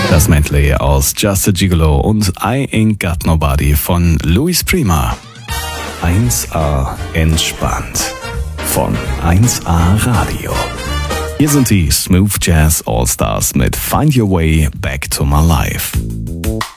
Das Medley aus Just a Gigolo und I Ain't Got Nobody von Luis Prima. 1A entspannt von 1A Radio. Hier sind die Smooth Jazz All Stars mit Find Your Way Back to My Life.